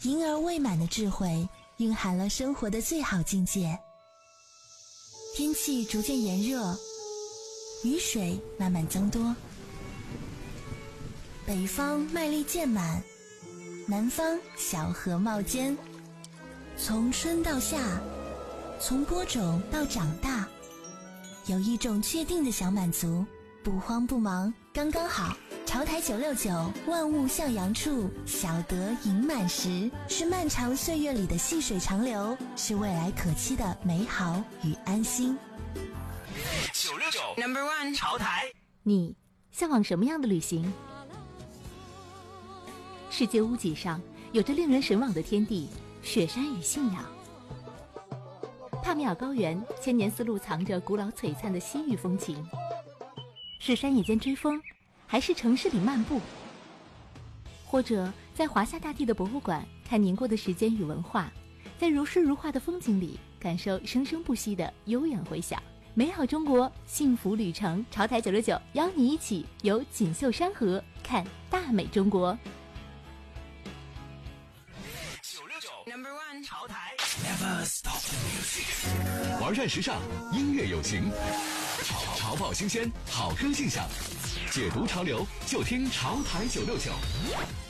婴儿未满的智慧蕴含了生活的最好境界。天气逐渐炎热，雨水慢慢增多，北方麦粒渐满，南方小荷冒尖。从春到夏，从播种到长大，有一种确定的小满足，不慌不忙，刚刚好。潮台969，万物向阳处，小得盈满时，是漫长岁月里的细水长流，是未来可期的美好与安心。 969 No.1 潮台， 你向往什么样的旅行？世界屋脊上有着令人神往的天地，雪山与信仰。帕米尔高原千年丝路藏着古老璀璨的西域风情。是山野间追风，还是城市里漫步？或者在华夏大地的博物馆看凝过的时间与文化，在如诗如画的风景里感受生生不息的悠远回响。美好中国，幸福旅程，潮台969邀你一起游锦绣山河，看大美中国。 969 No.1 潮台 Never stop the music。 玩转时尚，音乐有情，潮爆新鲜，好歌尽享，解读潮流，就听潮台969。